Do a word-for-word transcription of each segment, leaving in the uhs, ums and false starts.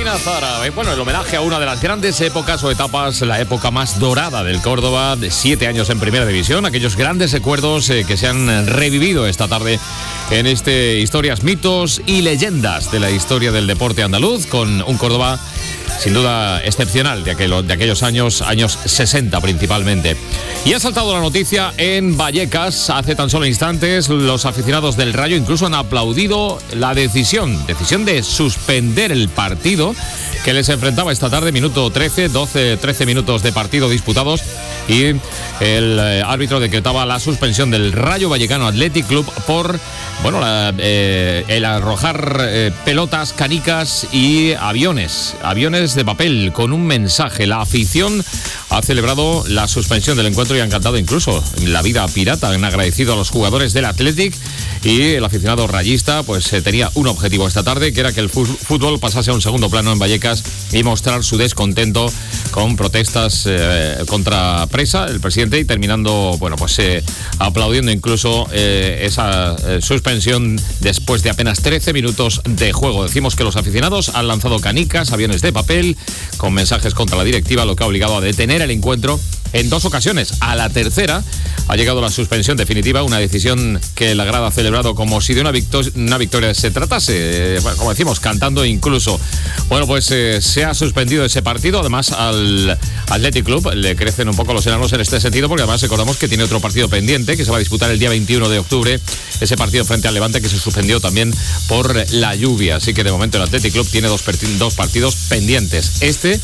Carolina Zara. Bueno, el homenaje a una de las grandes épocas o etapas, la época más dorada del Córdoba, de siete años en Primera División, aquellos grandes recuerdos eh, que se han revivido esta tarde en este Historias, Mitos y Leyendas de la historia del deporte andaluz, con un Córdoba sin duda excepcional de, aquel, de aquellos años, años sesenta principalmente. Y ha saltado la noticia en Vallecas hace tan solo instantes. Los aficionados del Rayo incluso han aplaudido la decisión, decisión de suspender el partido que les enfrentaba esta tarde, minuto trece, doce, trece minutos de partido disputados, y el eh, árbitro decretaba la suspensión del Rayo Vallecano Athletic Club por, bueno, la, eh, el arrojar eh, pelotas, canicas y aviones, aviones de papel con un mensaje. La afición ha celebrado la suspensión del encuentro y han cantado incluso la vida pirata. Han agradecido a los jugadores del Athletic, y el aficionado rayista pues eh, tenía un objetivo esta tarde, que era que el fútbol pasase a un segundo plano en Vallecas y mostrar su descontento con protestas eh, contra Presa, el presidente, y terminando, bueno, pues eh, aplaudiendo incluso eh, esa eh, suspensión después de apenas trece minutos de juego. Decimos que los aficionados han lanzado canicas, aviones de papel con mensajes contra la directiva, lo que ha obligado a detener el encuentro en dos ocasiones. A la tercera ha llegado la suspensión definitiva, una decisión que la grada ha celebrado como si de una, victor- una victoria se tratase, eh, como decimos, cantando incluso. Bueno, pues eh, se ha suspendido ese partido. Además, al Athletic Club le crecen un poco los enanos en este sentido, porque además recordamos que tiene otro partido pendiente que se va a disputar el día veintiuno de octubre, ese partido frente al Levante, que se suspendió también por la lluvia. Así que de momento el Athletic Club tiene dos, dos partidos pendientes, este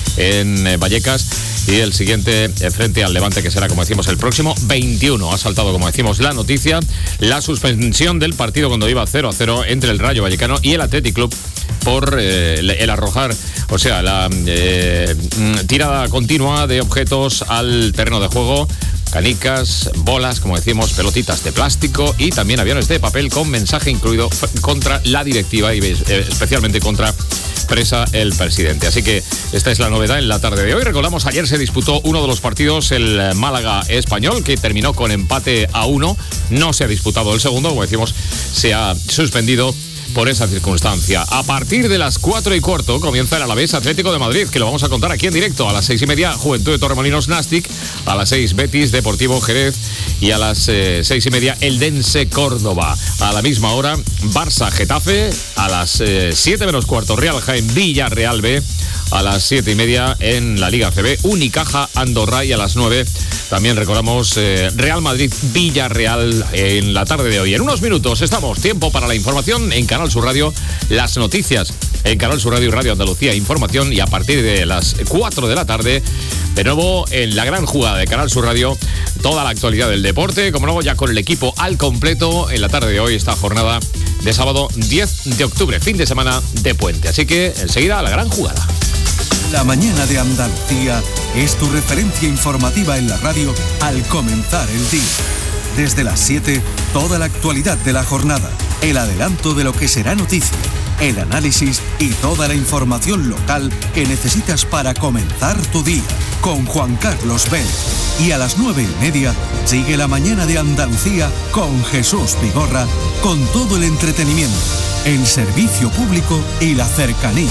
en eh, Vallecas y el siguiente eh, frente al Levante, que será, como decimos, el próximo veintiuno. Ha saltado, como decimos, la noticia, la suspensión del partido cuando iba cero a cero entre el Rayo Vallecano y el Athletic Club por eh, el arrojar, o sea, la eh, tirada continua de objetos al terreno de juego, canicas, bolas, como decimos, pelotitas de plástico y también aviones de papel con mensaje incluido contra la directiva y eh, especialmente contra Presa, el presidente. Así que esta es la novedad en la tarde de hoy. Recordamos, ayer se disputó uno de los partidos, el Málaga Español, que terminó con empate a uno. No se ha disputado el segundo, como decimos, se ha suspendido por esa circunstancia. A partir de las cuatro y cuarto comienza el Alavés Atlético de Madrid, que lo vamos a contar aquí en directo. A las seis y media, Juventud de Torremolinos Nastic. A las seis, Betis Deportivo Jerez. Y a las eh, seis y media, Eldense Córdoba. A la misma hora, Barça Getafe. A las eh, siete menos cuarto, Real Jaén Villarreal B. A las siete y media en la Liga C B, Unicaja Andorra. Y a las nueve también recordamos eh, Real Madrid Villarreal en la tarde de hoy. En unos minutos estamos, tiempo para la información en Canal Sur Radio, las noticias en Canal Sur Radio y Radio Andalucía Información, y a partir de las cuatro de la tarde, de nuevo en la gran jugada de Canal Sur Radio, toda la actualidad del deporte, como luego ya con el equipo al completo en la tarde de hoy, esta jornada de sábado diez de octubre, fin de semana de puente. Así que enseguida la gran jugada. La mañana de Andalucía es tu referencia informativa en la radio al comenzar el día. Desde las siete, toda la actualidad de la jornada, el adelanto de lo que será noticia, el análisis y toda la información local que necesitas para comenzar tu día, con Juan Carlos Vélez. Y a las nueve y media, sigue la mañana de Andalucía con Jesús Vigorra, con todo el entretenimiento, el servicio público y la cercanía.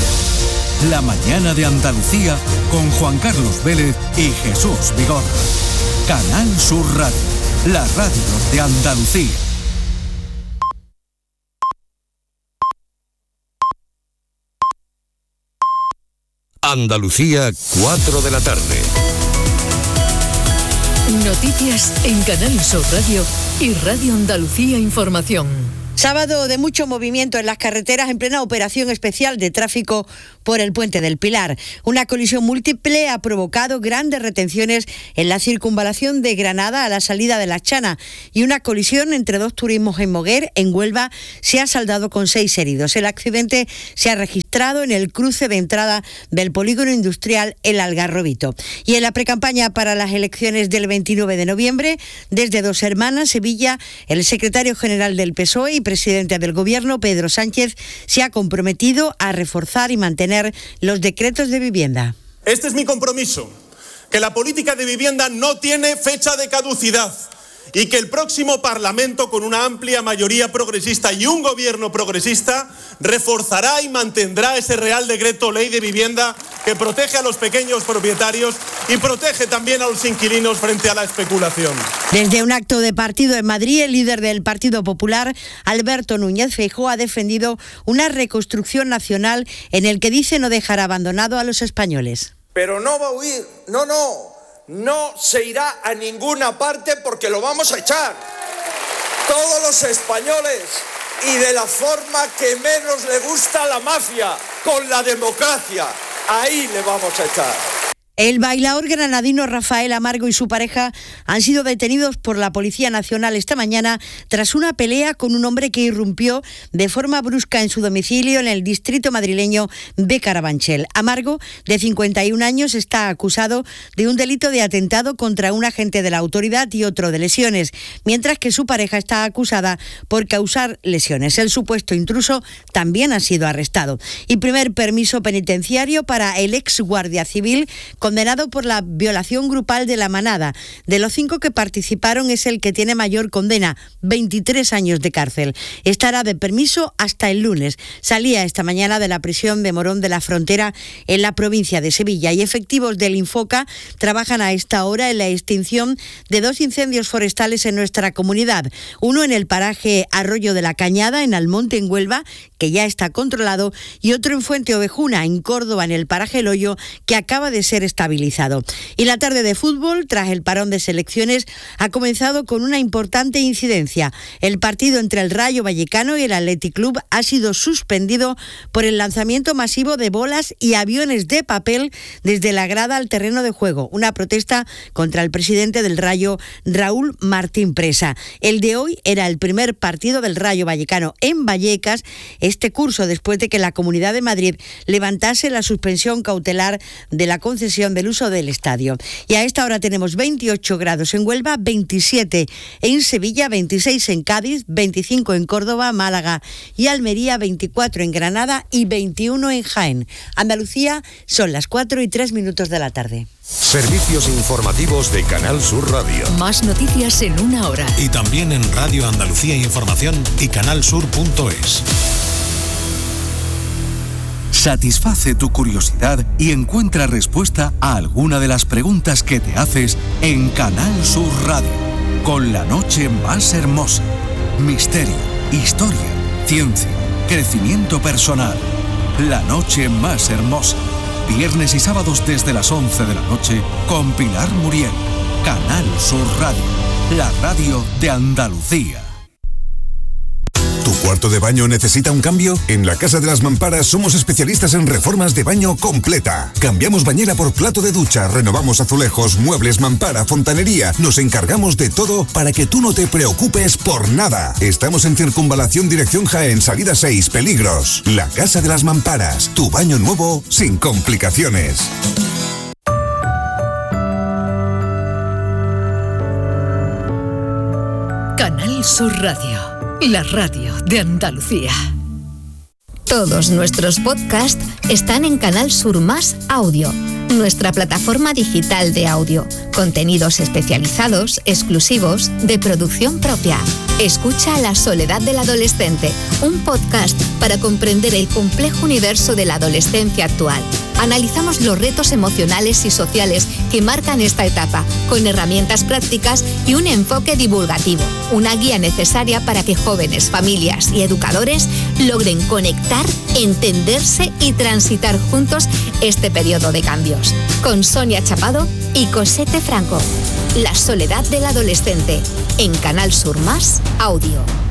La mañana de Andalucía con Juan Carlos Vélez y Jesús Vigorra. Canal Sur Radio, la radio de Andalucía. Andalucía, cuatro de la tarde. Noticias en Canal Sur Radio y Radio Andalucía Información. Sábado de mucho movimiento en las carreteras en plena operación especial de tráfico por el Puente del Pilar. Una colisión múltiple ha provocado grandes retenciones en la circunvalación de Granada a la salida de La Chana, y una colisión entre dos turismos en Moguer, en Huelva, se ha saldado con seis heridos. El accidente se ha registrado en el cruce de entrada del polígono industrial El Algarrobito. Y en la precampaña para las elecciones del veintinueve de noviembre, desde Dos Hermanas, Sevilla, el secretario general del P S O E y presidente del Gobierno, Pedro Sánchez, se ha comprometido a reforzar y mantener los decretos de vivienda. Este es mi compromiso, que la política de vivienda no tiene fecha de caducidad y que el próximo Parlamento, con una amplia mayoría progresista y un gobierno progresista, reforzará y mantendrá ese Real Decreto Ley de Vivienda que protege a los pequeños propietarios y protege también a los inquilinos frente a la especulación. Desde un acto de partido en Madrid, el líder del Partido Popular, Alberto Núñez Feijóo, ha defendido una reconstrucción nacional en el que dice no dejar abandonado a los españoles. Pero no va a huir, no, no. No se irá a ninguna parte porque lo vamos a echar. Todos los españoles, y de la forma que menos le gusta a la mafia, con la democracia. Ahí le vamos a echar. El bailaor granadino Rafael Amargo y su pareja han sido detenidos por la Policía Nacional esta mañana tras una pelea con un hombre que irrumpió de forma brusca en su domicilio en el distrito madrileño de Carabanchel. Amargo, de cincuenta y un años, está acusado de un delito de atentado contra un agente de la autoridad y otro de lesiones, mientras que su pareja está acusada por causar lesiones. El supuesto intruso también ha sido arrestado. Y primer permiso penitenciario para el ex guardia civil condenado por la violación grupal de La Manada. De los cinco que participaron es el que tiene mayor condena, veintitrés años de cárcel. Estará de permiso hasta el lunes. Salía esta mañana de la prisión de Morón de la Frontera en la provincia de Sevilla y efectivos del Infoca trabajan a esta hora en la extinción de dos incendios forestales en nuestra comunidad. Uno en el paraje Arroyo de la Cañada, en Almonte, en Huelva, que ya está controlado, y otro en Fuente Ovejuna, en Córdoba, en el paraje El Hoyo, que acaba de ser estabilizado. Y la tarde de fútbol, tras el parón de selecciones, ha comenzado con una importante incidencia. El partido entre el Rayo Vallecano y el Athletic Club ha sido suspendido por el lanzamiento masivo de bolas y aviones de papel desde la grada al terreno de juego. Una protesta contra el presidente del Rayo, Raúl Martín Presa. El de hoy era el primer partido del Rayo Vallecano en Vallecas este curso, después de que la Comunidad de Madrid levantase la suspensión cautelar de la concesión del uso del estadio. Y a esta hora tenemos veintiocho grados en Huelva, veintisiete en Sevilla, veintiséis en Cádiz, veinticinco en Córdoba, Málaga y Almería, veinticuatro en Granada y veintiuno en Jaén. Andalucía, son las cuatro y tres minutos de la tarde. Servicios informativos de Canal Sur Radio. Más noticias en una hora. Y también en Radio Andalucía Información y canalsur punto es. Satisface tu curiosidad y encuentra respuesta a alguna de las preguntas que te haces en Canal Sur Radio. Con la noche más hermosa. Misterio, historia, ciencia, crecimiento personal. La noche más hermosa. Viernes y sábados desde las once de la noche con Pilar Muriel. Canal Sur Radio, la radio de Andalucía. ¿Tu cuarto de baño necesita un cambio? En la Casa de las Mamparas somos especialistas en reformas de baño completa. Cambiamos bañera por plato de ducha, renovamos azulejos, muebles, mampara, fontanería. Nos encargamos de todo para que tú no te preocupes por nada. Estamos en Circunvalación Dirección Jaén, salida seis, Peligros. La Casa de las Mamparas, tu baño nuevo sin complicaciones. Canal Sur Radio. La radio de Andalucía. Todos nuestros podcasts están en Canal Sur Más Audio, nuestra plataforma digital de audio. Contenidos especializados, exclusivos, de producción propia. Escucha La soledad del adolescente, un podcast para comprender el complejo universo de la adolescencia actual. Analizamos los retos emocionales y sociales que marcan esta etapa, con herramientas prácticas y un enfoque divulgativo. Una guía necesaria para que jóvenes, familias y educadores logren conectar, entenderse y transitar juntos este periodo de cambios. Con Sonia Chapado y Cosette Franco. La soledad del adolescente, en Canal Sur Más Audio.